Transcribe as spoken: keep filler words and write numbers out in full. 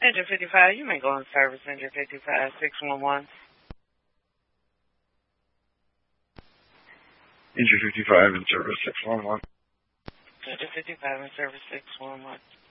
Engine fifty-five, you may go on service. Engine fifty-five, six one one. Engine fifty-five in service, six one one. Engine fifty-five in service, six one one.